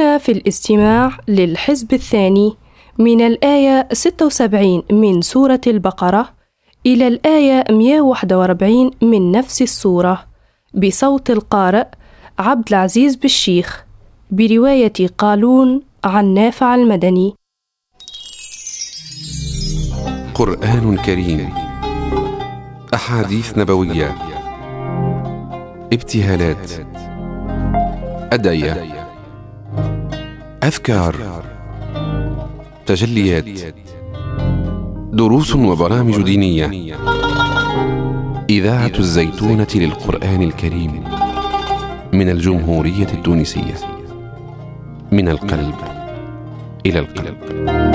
كنا في الاستماع للحزب الثاني من الآية 76 من سورة البقرة إلى الآية 141 من نفس السورة بصوت القارئ عبد العزيز بالشيخ برواية قالون عن نافع المدني. قرآن كريم، أحاديث نبوية، ابتهالات، أدعية، أذكار، تجليات، دروس وبرامج دينية. إذاعة الزيتونة للقرآن الكريم من الجمهورية التونسية، من القلب إلى القلب.